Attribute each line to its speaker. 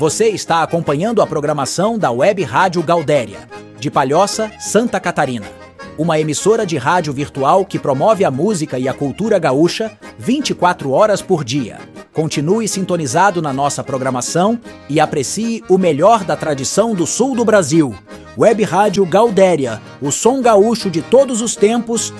Speaker 1: Você está acompanhando a programação da Web Rádio Gaudéria, de Palhoça, Santa Catarina. Uma emissora de rádio virtual que promove a música e a cultura gaúcha 24 horas por dia. Continue sintonizado na nossa programação e aprecie o melhor da tradição do sul do Brasil. Web Rádio Gaudéria, o som gaúcho de todos os tempos,